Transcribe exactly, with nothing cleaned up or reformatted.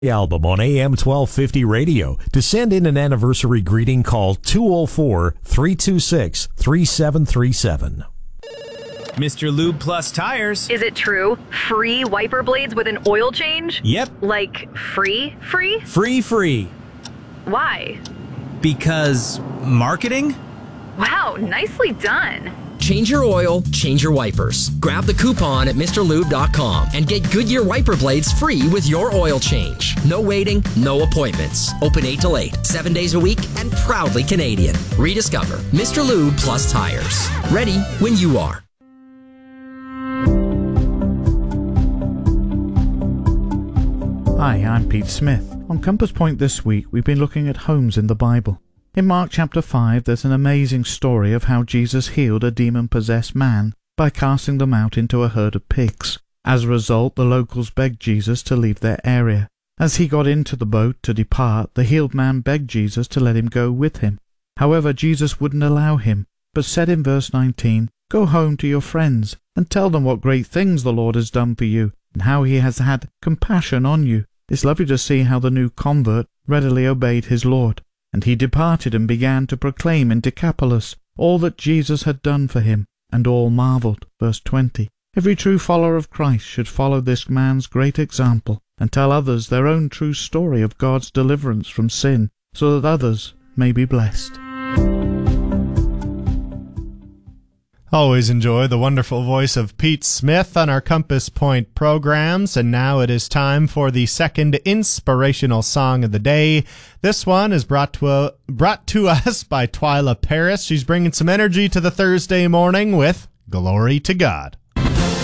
Album on A M twelve fifty radio. To send in an anniversary greeting, call two oh four, three two six, three seven three seven. Mister Lube Plus Tires. Is it true? Free wiper blades with an oil change? Yep. Like free, free? Free, free. Why? Because marketing? Wow, nicely done. Change your oil, change your wipers. Grab the coupon at Mr Lube dot com and get Goodyear wiper blades free with your oil change. No waiting, no appointments. Open eight till eight, seven days a week, and proudly Canadian. Rediscover Mister Lube Plus Tires. Ready when you are. Hi, I'm Pete Smith. On Compass Point this week, we've been looking at homes in the Bible. In Mark chapter five, there's an amazing story of how Jesus healed a demon-possessed man by casting them out into a herd of pigs. As a result, the locals begged Jesus to leave their area. As he got into the boat to depart, the healed man begged Jesus to let him go with him. However, Jesus wouldn't allow him, but said in verse nineteen, "Go home to your friends, and tell them what great things the Lord has done for you, and how he has had compassion on you." It's lovely to see how the new convert readily obeyed his Lord. And he departed and began to proclaim in Decapolis all that Jesus had done for him, and all marveled. Verse twenty. Every true follower of Christ should follow this man's great example and tell others their own true story of God's deliverance from sin, so that others may be blessed. Always enjoy the wonderful voice of Pete Smith on our Compass Point programs, and now it is time for the second inspirational song of the day. This one is brought to a, brought to us by Twyla Paris. She's bringing some energy to the Thursday morning with Glory to God.